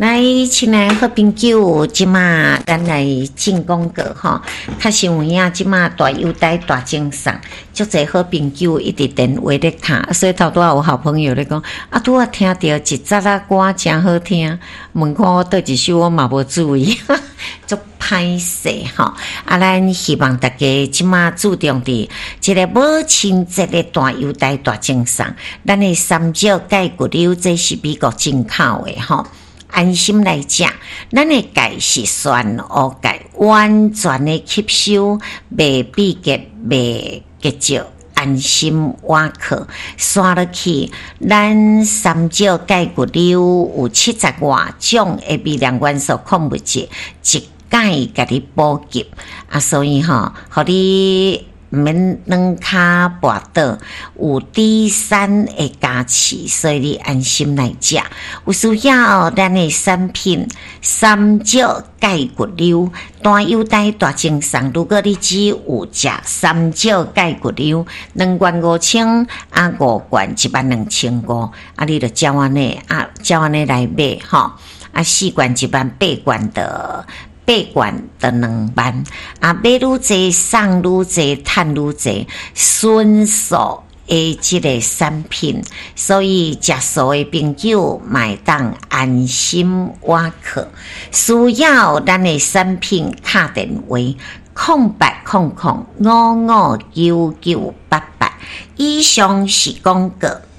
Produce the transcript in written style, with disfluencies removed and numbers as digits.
来，亲爱好朋友，即马咱来进广告吼。较实有影，即马大优待大精送，足侪好朋友一直电话咧敲，所以头拄仔有好朋友咧讲，啊，拄仔听到一则仔歌真好听，问看我倒一首我嘛无注意，足歹势吼。啊，咱希望大家即马注重伫一个母亲节的大优待大精送，咱的三角钙骨溜这是美国进口的吼。安心来食，咱的钙是选乌钙，完全的吸收，袂闭结，袂结石。安心瓦克刷落去，咱三角钙骨溜有70外种的微量元素矿物质，一钙甲你补给啊，所以吼，互你毋免软骹跋倒，有D3的加持，所以你安心来食。有需要咱的产品，三角钙骨溜大优待大精送。如果你只有食三角钙骨溜，2罐5000，啊5罐12500，啊你就照安尼来买吼，啊4罐18000，8罐的。8罐的2万，啊，买愈济送愈济，赚愈济，迅速的这个产品，所以食素的朋友买当安心瓦克，需要咱的产品打电话0800559988，以上是广告。